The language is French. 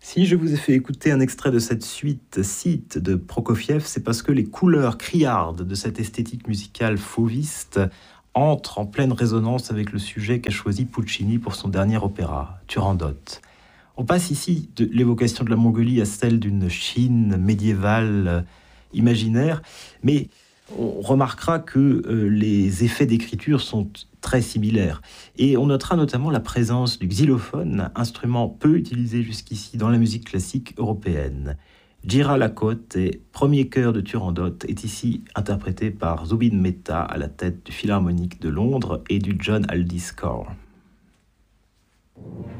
Si je vous ai fait écouter un extrait de cette suite Site de Prokofiev, c'est parce que les couleurs criardes de cette esthétique musicale fauviste entrent en pleine résonance avec le sujet qu'a choisi Puccini pour son dernier opéra, Turandot. On passe ici de l'évocation de la Mongolie à celle d'une Chine médiévale imaginaire, mais on remarquera que les effets d'écriture sont très similaires. Et on notera notamment la présence du xylophone, instrument peu utilisé jusqu'ici dans la musique classique européenne. Gira Lakot, premier chœur de Turandot, est ici interprété par Zubin Mehta à la tête du Philharmonique de Londres et du John Aldis Choir.